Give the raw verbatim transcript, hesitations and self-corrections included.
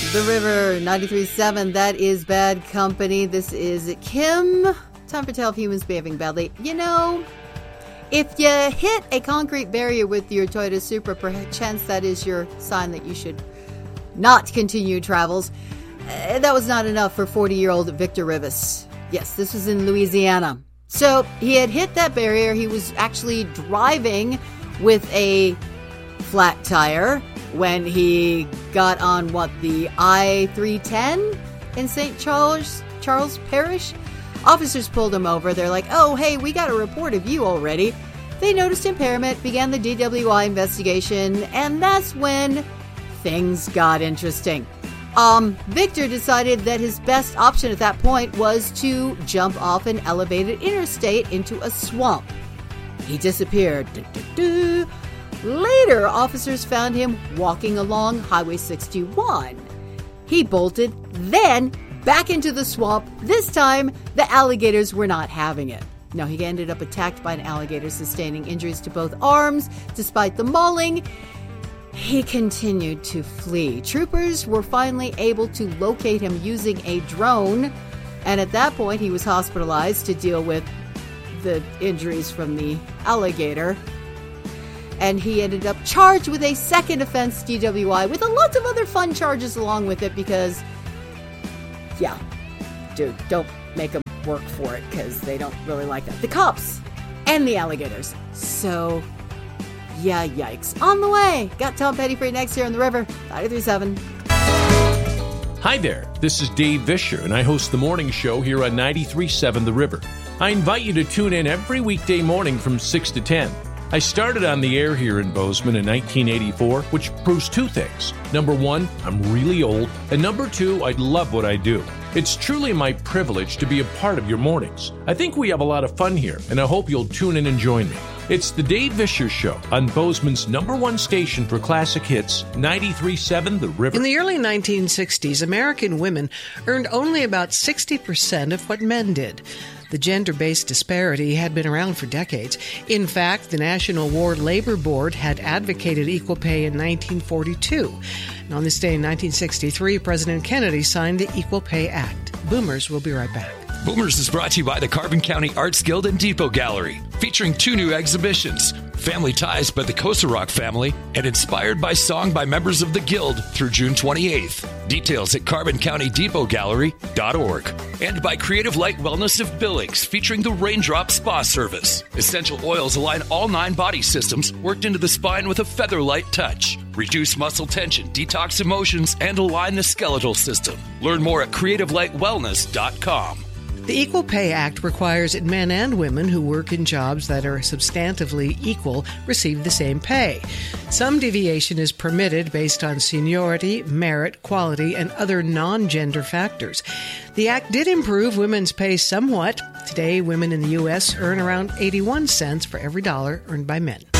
The River, ninety-three point seven, that is Bad Company. This is Kim. Time for Tale of Humans Behaving Badly. You know, if you hit a concrete barrier with your Toyota Supra, perchance that is your sign that you should not continue travels. Uh, that was not enough for forty-year-old Victor Rivas. Yes, this was in Louisiana. So he had hit that barrier. He was actually driving with a flat tire when he got on, what, the I three ten in Saint Charles, Charles Parish. Officers pulled him over. They're like, oh, hey, we got a report of you already. They noticed impairment, began the D W I investigation, and that's when things got interesting. Um, Victor decided that his best option at that point was to jump off an elevated interstate into a swamp. He disappeared. Du-du-du. Later, officers found him walking along Highway sixty-one. He bolted, then back into the swamp. This time, the alligators were not having it. No, he ended up attacked by an alligator, sustaining injuries to both arms. Despite the mauling, he continued to flee. Troopers were finally able to locate him using a drone, and at that point, he was hospitalized to deal with the injuries from the alligator. And he ended up charged with a second offense D W I with a lot of other fun charges along with it because, yeah, dude, don't make them work for it because they don't really like that. The cops and the alligators. So, yeah, yikes. On the way. Got Tom Petty for you next here on The River, ninety-three point seven. Hi there, this is Dave Vischer, and I host the morning show here on ninety-three point seven The River. I invite you to tune in every weekday morning from six to ten. I started on the air here in Bozeman in nineteen eighty-four, which proves two things. Number one, I'm really old, and number two, I love what I do. It's truly my privilege to be a part of your mornings. I think we have a lot of fun here, and I hope you'll tune in and join me. It's the Dave Vischer Show on Bozeman's number one station for classic hits, ninety-three point seven The River. In the early nineteen sixties, American women earned only about sixty percent of what men did. The gender-based disparity had been around for decades. In fact, the National War Labor Board had advocated equal pay in nineteen forty-two. And on this day in nineteen sixty-three, President Kennedy signed the Equal Pay Act. Boomers will be right back. Boomers is brought to you by the Carbon County Arts Guild and Depot Gallery, featuring two new exhibitions, Family Ties by the Kosarok family, and Inspired by Song by members of the Guild through June twenty-eighth. Details at carbon county depot gallery dot org. And by Creative Light Wellness of Billings, featuring the Raindrop Spa Service. Essential oils align all nine body systems, worked into the spine with a feather-light touch. Reduce muscle tension, detox emotions, and align the skeletal system. Learn more at creative light wellness dot com. The Equal Pay Act requires that men and women who work in jobs that are substantively equal receive the same pay. Some deviation is permitted based on seniority, merit, quality, and other non-gender factors. The act did improve women's pay somewhat. Today, women in the U S earn around eighty-one cents for every dollar earned by men.